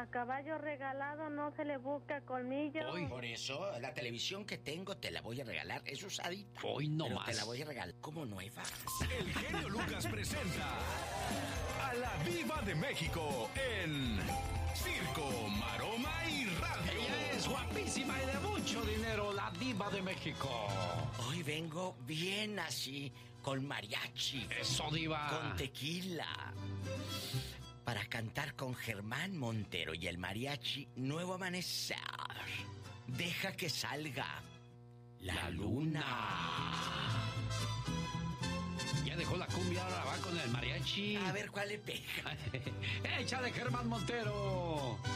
a caballo regalado no se le busca colmillo. Hoy. Por eso, la televisión que tengo te la voy a regalar. Es usadita. Hoy no pero más. te la voy a regalar como nueva. El genio Lucas presenta a la Diva de México en Circo, Maroma y Radio. Ella es guapísima y de mucho dinero, la Diva de México. Hoy vengo bien así, con mariachi. Eso, Diva. Con tequila. Para cantar con Germán Montero y el mariachi Nuevo Amanecer. Deja que salga la luna. Ya dejó la cumbia, ahora va con el mariachi. A ver cuál le pega. Échale, Germán Montero.